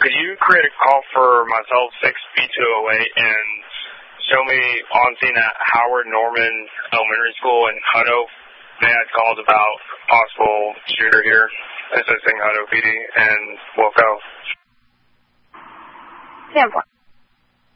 could you create a call for myself, 6B208, and show me on scene at Howard Norman Elementary School in Hutto? They had calls about possible shooter here, assisting Hutto PD and Wilco. 10-4.